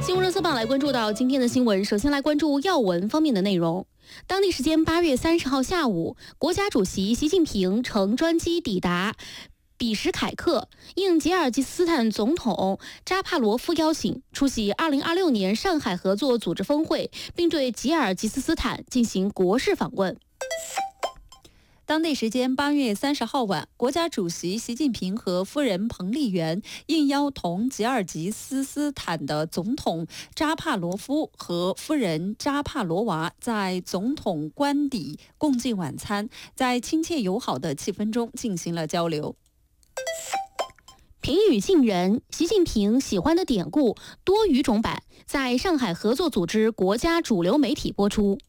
新闻热搜榜来关注到今天的新闻，首先来关注要闻方面的内容。当地时间8月30号下午，国家主席习近平乘专机抵达比什凯克，应吉尔吉斯斯坦总统扎帕罗夫邀请，出席2026年上海合作组织峰会，并对吉尔吉斯斯坦进行国事访问。 当地时间8月30号晚，国家主席习近平和夫人彭丽媛应邀同吉尔吉斯斯坦的总统扎帕罗夫和夫人扎帕罗娃在总统官邸共进晚餐，在亲切友好的气氛中进行了交流。 平语近人，习近平喜欢的典故多语种版在上海合作组织国家主流媒体播出。